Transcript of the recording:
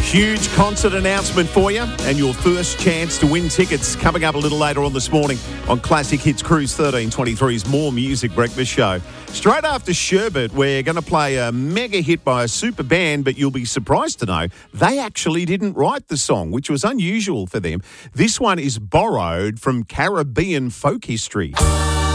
Huge concert announcement for you and your first chance to win tickets coming up a little later on this morning on Classic Hits Cruise 1323's More Music Breakfast Show. Straight after Sherbet, we're going to play a mega hit by a super band, but you'll be surprised to know they actually didn't write the song, which was unusual for them. This one is borrowed from Caribbean folk history.